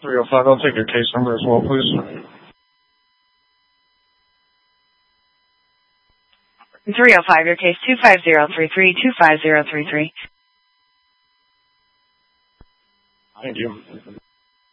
305, I'll take your case number as well, please. 305, your case 25033, 25033. Thank you.